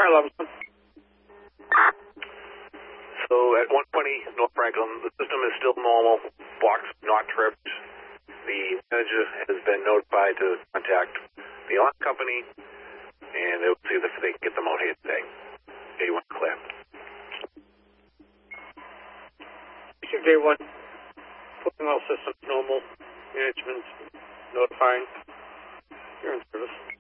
Lumsden. So at 120 North Franklin, the system is still normal. Box not tripped. The manager has been notified to contact the alarm company, and they'll see if they can get them out here today. Day 1 clear. Day 1, putting all systems normal. Management notifying. You're in service.